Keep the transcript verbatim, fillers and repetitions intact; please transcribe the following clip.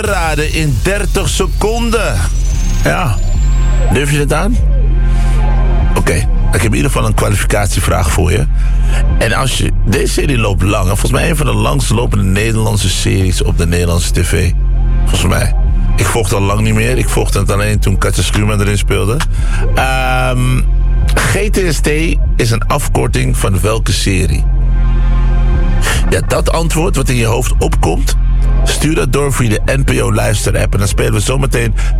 raden in dertig seconden. Ja, durf je het aan? Oké, okay, ik heb in ieder geval een kwalificatievraag voor je. En als je... Deze serie loopt lang. Volgens mij een van de langstlopende Nederlandse series op de Nederlandse tv. Volgens mij. Ik volgde al lang niet meer. Ik volgde het alleen toen Katja Schuurman erin speelde. Um, G T S T is een afkorting van welke serie? Ja, dat antwoord wat in je hoofd opkomt, stuur dat door via de N P O luisterapp. En dan spelen we zometeen